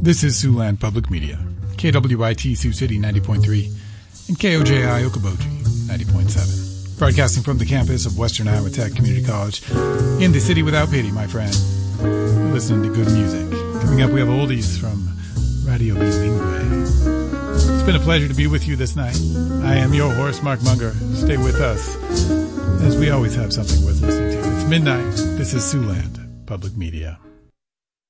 This is Siouxland Public Media, KWIT Sioux City 90.3 and KOJI Okoboji 90.7. Broadcasting from the campus of Western Iowa Tech Community College in the city without pity, my friend. You're listening to good music. Coming up, we have oldies from Radio Bilingue. It's been a pleasure to be with you this night. I am your host, Mark Munger. Stay with us, as we always have something worth listening to. It's midnight. This is Siouxland Public Media.